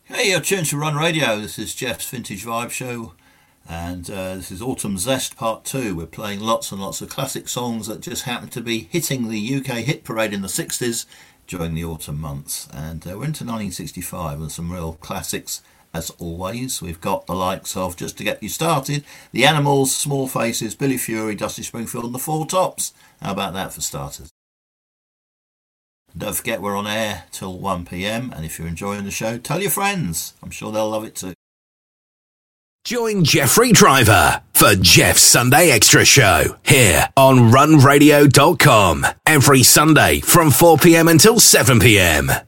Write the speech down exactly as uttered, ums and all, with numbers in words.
Hey, you're tuned to Run Radio. This is Jeff's Vintage Vibe Show, and uh, this is Autumn Zest Part two. We're playing lots and lots of classic songs that just happen to be hitting the U K hit parade in the sixties during the autumn months. And uh, we're into nineteen sixty-five with some real classics, as always. We've got the likes of, just to get you started, The Animals, Small Faces, Billy Fury, Dusty Springfield and the Four Tops. How about that for starters? Don't forget we're on air till one p m, and if you're enjoying the show, tell your friends. I'm sure they'll love it too. Join Jeffrey Driver for Jeff's Sunday Extra Show here on run radio dot com every Sunday from four p m until seven p m.